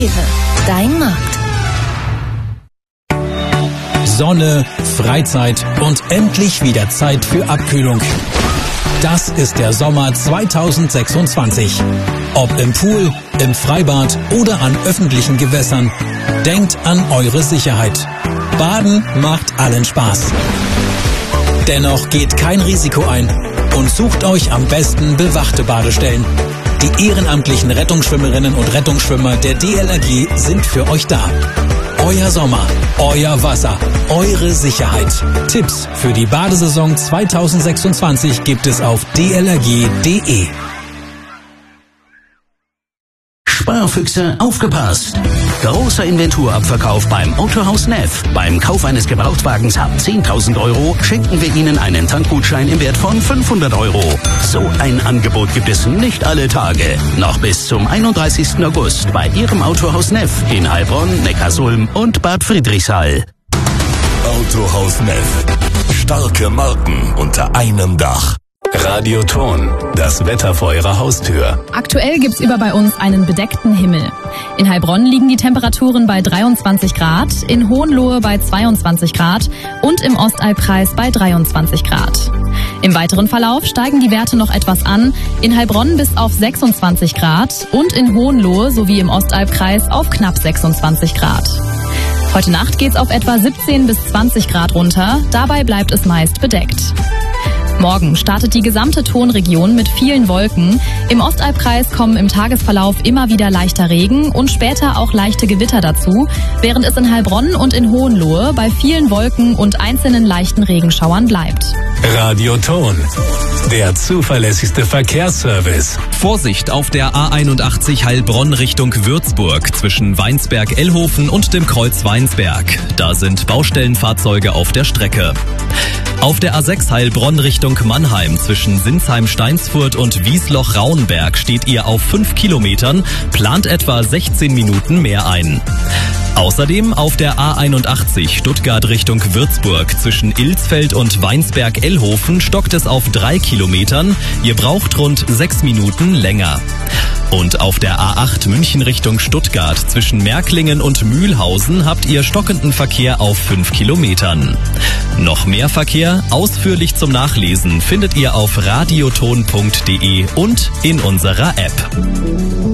Dein Markt. Sonne, Freizeit und endlich wieder Zeit für Abkühlung. Das ist der Sommer 2026. Ob im Pool, im Freibad oder an öffentlichen Gewässern, denkt an eure Sicherheit. Baden macht allen Spaß. Dennoch geht kein Risiko ein und sucht euch am besten bewachte Badestellen. Die ehrenamtlichen Rettungsschwimmerinnen und Rettungsschwimmer der DLRG sind für euch da. Euer Sommer, euer Wasser, eure Sicherheit. Tipps für die Badesaison 2026 gibt es auf dlrg.de. Sparfüchse, aufgepasst! Großer Inventurabverkauf beim Autohaus Neff. Beim Kauf eines Gebrauchtwagens ab 10.000 Euro schenken wir Ihnen einen Tankgutschein im Wert von 500 Euro. So ein Angebot gibt es nicht alle Tage. Noch bis zum 31. August bei Ihrem Autohaus Neff in Heilbronn, Neckarsulm und Bad Friedrichshall. Autohaus Neff. Starke Marken unter einem Dach. Radioton, das Wetter vor Ihrer Haustür. Aktuell gibt's über bei uns einen bedeckten Himmel. In Heilbronn liegen die Temperaturen bei 23 Grad, in Hohenlohe bei 22 Grad und im Ostalbkreis bei 23 Grad. Im weiteren Verlauf steigen die Werte noch etwas an, in Heilbronn bis auf 26 Grad und in Hohenlohe sowie im Ostalbkreis auf knapp 26 Grad. Heute Nacht geht's auf etwa 17 bis 20 Grad runter, dabei bleibt es meist bedeckt. Morgen startet die gesamte Tonregion mit vielen Wolken. Im Ostalbkreis kommen im Tagesverlauf immer wieder leichter Regen und später auch leichte Gewitter dazu, während es in Heilbronn und in Hohenlohe bei vielen Wolken und einzelnen leichten Regenschauern bleibt. Radioton, der zuverlässigste Verkehrsservice. Vorsicht auf der A81 Heilbronn Richtung Würzburg zwischen Weinsberg-Ellhofen und dem Kreuz Weinsberg. Da sind Baustellenfahrzeuge auf der Strecke. Auf der A6 Heilbronn Richtung Mannheim zwischen Sinsheim-Steinsfurt und Wiesloch-Rauenberg steht ihr auf 5 Kilometern, plant etwa 16 Minuten mehr ein. Außerdem auf der A81 Stuttgart Richtung Würzburg zwischen Ilsfeld und Weinsberg-Ellhofen stockt es auf 3 Kilometern, ihr braucht rund 6 Minuten länger. Und auf der A8 München Richtung Stuttgart zwischen Märklingen und Mühlhausen habt ihr stockenden Verkehr auf 5 Kilometern. Noch mehr Verkehr, ausführlich zum Nachlesen, findet ihr auf radioton.de und in unserer App.